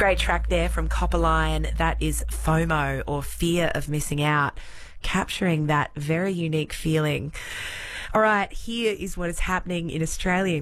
Great track there from Copperline. That is FOMO, or fear of missing out, capturing that very unique feeling. All right, here is what is happening in Australian